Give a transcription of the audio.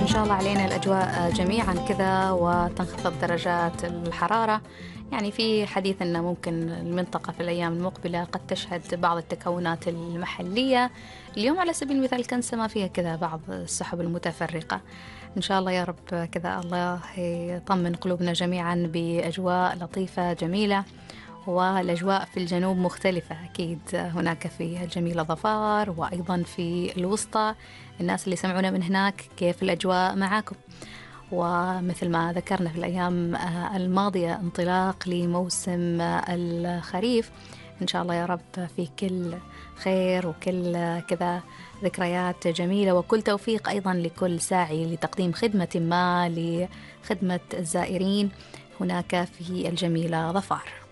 إن شاء الله علينا الأجواء جميعا كذا وتنخفض درجات الحرارة. يعني في حديث أن ممكن المنطقة في الأيام المقبلة قد تشهد بعض التكونات المحلية. اليوم على سبيل المثال كنسمة فيها كذا بعض السحب المتفرقة. إن شاء الله يا رب كذا الله يطمن قلوبنا جميعا بأجواء لطيفة جميلة. والأجواء في الجنوب مختلفة أكيد، هناك في الجميلة ظفار وأيضا في الوسطى. الناس اللي سمعونا من هناك كيف الأجواء معاكم؟ ومثل ما ذكرنا في الأيام الماضية انطلاق لموسم الخريف. إن شاء الله يا رب في كل خير وكل كذا ذكريات جميلة وكل توفيق أيضا لكل ساعي لتقديم خدمة ما لخدمة الزائرين هناك في الجميلة ظفار.